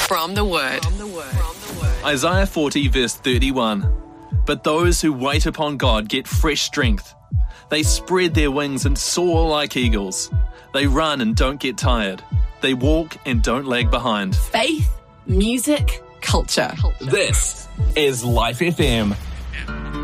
From the Word. Isaiah 40 verse 31. But those who wait upon God get fresh strength. They spread their wings and soar like eagles. They run and don't get tired. They walk and don't lag behind. Faith, music, culture. This is Life FM.